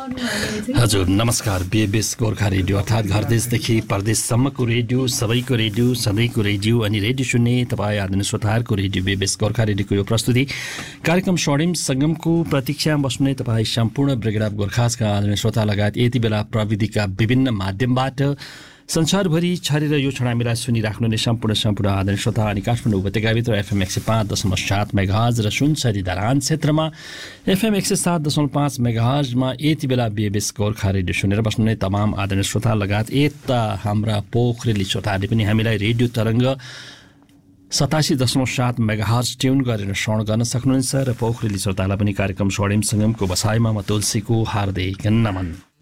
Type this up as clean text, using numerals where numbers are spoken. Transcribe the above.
हजुर नमस्कार। बीएबीएस गोर्खा रेडियो अर्थात् घर देशदेखि परदेशसम्मको रेडियो, सबैको रेडियो, सधैँको रेडियो अनि रेडियो सुन्ने तपाईँ आदरणीय श्रोताहरूको रेडियो बीएबीएस गोर्खा रेडियोको यो प्रस्तुति कार्यक्रम स्वर्णिम सङ्गमको प्रतीक्षामा बस्ने तपाईँ सम्पूर्ण ब्रिगेड अफ गोर्खासका आदरणीय श्रोता लगायत यति बेला प्रविधिका विभिन्न माध्यमबाट संसारभरि छरेर यो क्षण हामीलाई सुनिराख्नुहुने सम्पूर्ण आदरणीय श्रोता अनि काठमाडौँ उपत्यकाभित्र एफएम 105.7 मेगाहर्ज र सुनसरी धरान क्षेत्रमा एफएम 107.5 मेगाहर्जमा यति बेला बीएबीएस गोर्खा रेडियो सुनेर बस्नुहुने तमाम आदरणीय श्रोता लगायत यता हाम्रा पोखरेली श्रोताहरूले पनि हामीलाई रेडियो तरङ्ग 87.7 मेगाहर्ज ट्युन गरेर श्रवण गर्न सक्नुहुन्छ र पोखरेली श्रोतालाई पनि कार्यक्रम स्वर्णिम सङ्गमको बसाइमा म तुलसीको हार्दिक नमन।